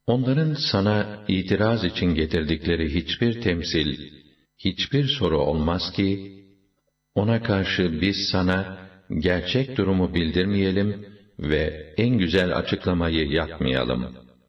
Onların sana itiraz için getirdikleri hiçbir temsil, hiçbir soru olmaz ki, ona karşı biz sana gerçek durumu bildirmeyelim ve en güzel açıklamayı yapmayalım.